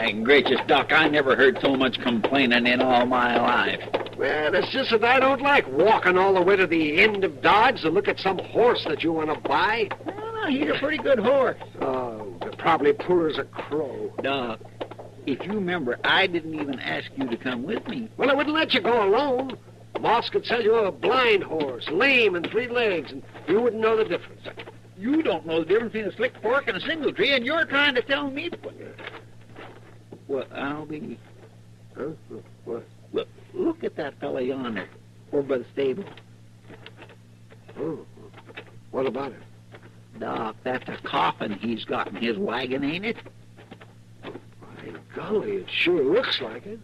My gracious, Doc, I never heard so much complaining in all my life. Well, it's just that I don't like walking all the way to the end of Dodge to look at some horse that you want to buy. Well, no, he's a pretty good horse. Oh, they're probably poor as a crow. Doc, if you remember, I didn't even ask you to come with me. Well, I wouldn't let you go alone. Moss could sell you a blind horse, lame and 3 legs, and you wouldn't know the difference. You don't know the difference between a slick fork and a single tree, and you're trying to tell me... Well, I'll be... Huh? What? Look at that fella yonder, over by the stable. Oh, what about it? Doc, that's a coffin he's got in his wagon, ain't it? By golly, it sure looks like it.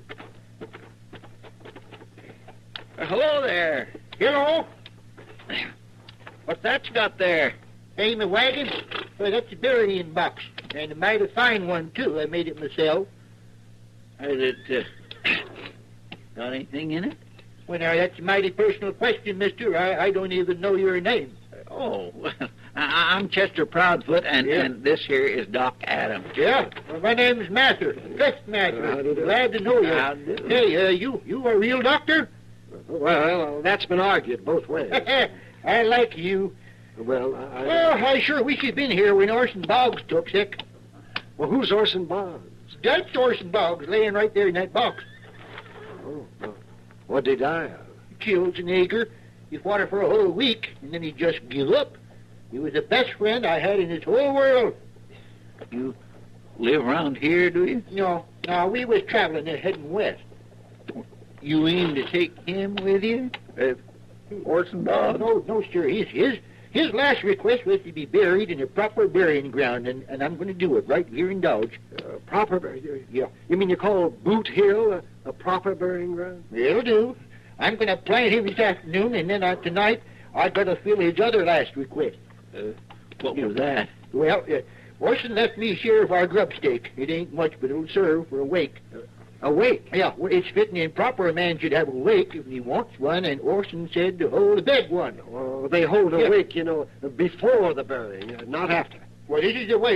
Hello there. Hello? What's that you got there? Hey, my wagon? Well, that's a burying box. And a mighty fine one, too. I made it myself. Is it, got anything in it? Well, now, that's a mighty personal question, mister. I don't even know your name. Oh, well, I'm Chester Proudfoot, and this here is Doc Adams. Yeah? Well, my name's Mather. Fifth Mather. How do you do? Glad to know you. How do you do? Hey, you a real doctor? Well, that's been argued both ways. I like you. Well, I sure wish you'd been here when Orson Boggs took sick. Well, who's Orson Boggs? That's Orson Boggs, laying right there in that box. Oh, well, what'd he die of? Kills an acre. He fought it for a whole week, and then he just give up. He was the best friend I had in this whole world. You live around here, do you? No, we was traveling and heading west. You aim to take him with you? Orson Boggs? No, sir. His last request was to be buried in a proper burying ground, and I'm going to do it right here in Dodge. Yeah. You mean you call Boot Hill a proper burying ground? It'll do. I'm going to plant him this afternoon, and then tonight I got to fill his other last request. What was that? Well, Orson left me share of our grub stake. It ain't much, but it'll serve for a wake. A wake? Yeah, well, it's fitting and proper a man should have a wake if he wants one, and Orson said to hold a bed one. Well, they hold a wake, before the burying, not after. Well, this is the way.